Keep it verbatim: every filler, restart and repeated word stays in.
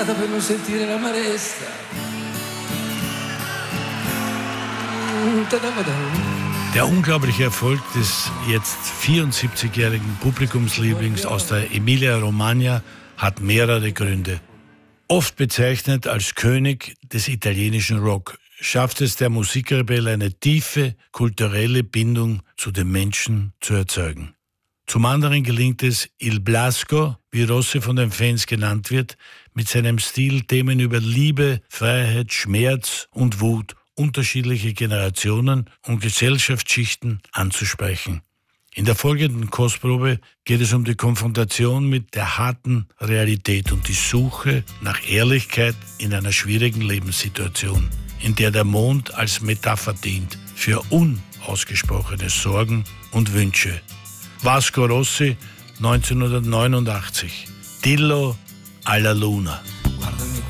nata per non sentire l'amarezza. Der unglaubliche Erfolg des jetzt vierundsiebzigjährigen Publikumslieblings aus der Emilia-Romagna hat mehrere Gründe. Oft bezeichnet als König des italienischen Rock, schafft es der Musikrebell, eine tiefe kulturelle Bindung zu den Menschen zu erzeugen. Zum anderen gelingt es Il Blasco, wie Rossi von den Fans genannt wird, mit seinem Stil Themen über Liebe, Freiheit, Schmerz und Wut unterschiedliche Generationen und Gesellschaftsschichten anzusprechen. In der folgenden Kostprobe geht es um die Konfrontation mit der harten Realität und die Suche nach Ehrlichkeit in einer schwierigen Lebenssituation, in der der Mond als Metapher dient für unausgesprochene Sorgen und Wünsche. Vasco Rossi, neunzehnhundertneunundachtzig. Dillo alla Luna.